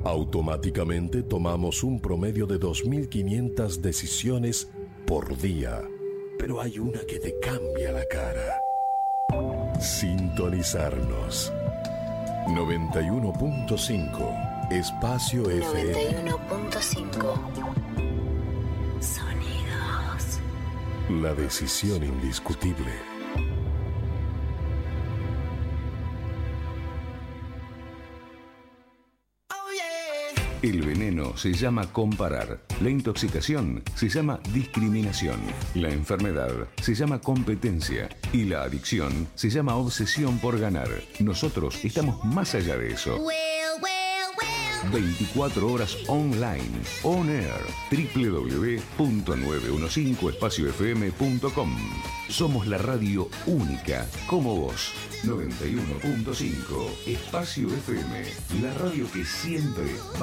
Automáticamente tomamos un promedio de 2.500 decisiones por día, pero hay una que te cambia la cara. Sintonizarnos. 91.5 Espacio FM. 91.5 Sonidos. La decisión indiscutible. El veneno se llama comparar, la intoxicación se llama discriminación, la enfermedad se llama competencia y la adicción se llama obsesión por ganar. Nosotros estamos más allá de eso. 24 horas online, on air, www.915espaciofm.com. Somos la radio única como vos. 91.5 Espacio FM, la radio que siempre va